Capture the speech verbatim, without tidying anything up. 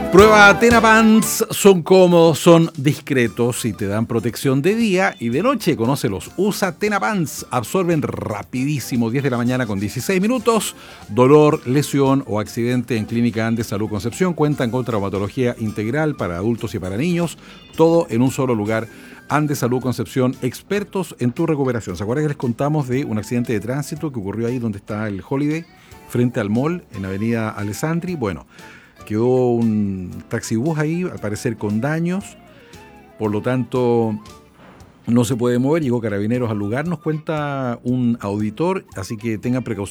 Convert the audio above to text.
Prueba Tenapants, son cómodos, son discretos y te dan protección de día y de noche. Conócelos, usa Tenapants, absorben rapidísimo, diez de la mañana con dieciséis minutos. Dolor, lesión o accidente en Clínica Andes Salud Concepción. Cuentan con traumatología integral para adultos y para niños, todo en un solo lugar. Andes Salud Concepción, expertos en tu recuperación. ¿Se acuerdan que les contamos de un accidente de tránsito que ocurrió ahí donde está el Holiday, frente al mall, en Avenida Alessandri? Bueno, quedó un taxibús ahí, al parecer con daños, por lo tanto no se puede mover. Llegó Carabineros al lugar, nos cuenta un auditor, así que tengan precaución.